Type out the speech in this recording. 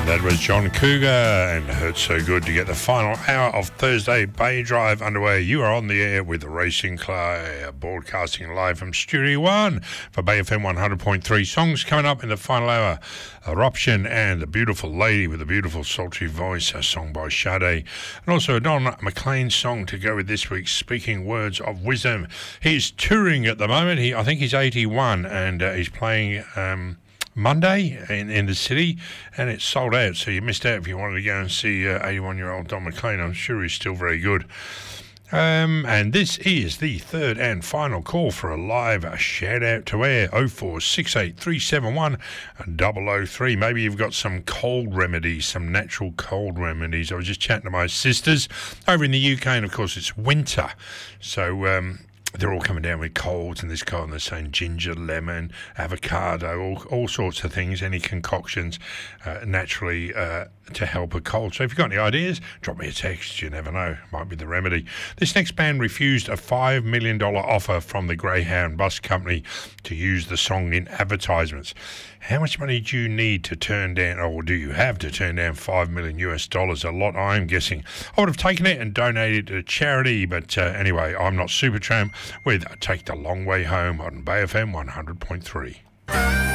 That was John Cougar and Hurt So Good to get the final hour of Thursday Bay Drive underway. You are on the air with Racing Clay, broadcasting live from Studio 1 for Bay FM 100.3. Songs coming up in the final hour. Eruption and The Beautiful Lady with a beautiful sultry voice, a song by Sade. And also a Don McLean song to go with this week's Speaking Words of Wisdom. He's touring at the moment. I think he's 81 and he's playing... Monday in the city, and it's sold out, so you missed out if you wanted to go and see 81-year-old Don McLean. I'm sure he's still very good. And this is the third and final call for a live shout out to air. 0468 003. Maybe you've got some cold remedies, some natural cold remedies. I was just chatting to my sisters over in the UK, and of course it's winter, so they're all coming down with colds and this cold, and they're saying ginger, lemon, avocado, all sorts of things, any concoctions naturally to help a cold. So if you've got any ideas, drop me a text. You never know, might be the remedy. This next band refused a $5 million offer from the Greyhound Bus Company to use the song in advertisements. How much money do you need to turn down, or do you have to turn down $5 million US? A lot, I'm guessing. I would have taken it and donated to charity, but anyway, I'm not Supertramp with Take the Long Way Home on Bay FM 100.3.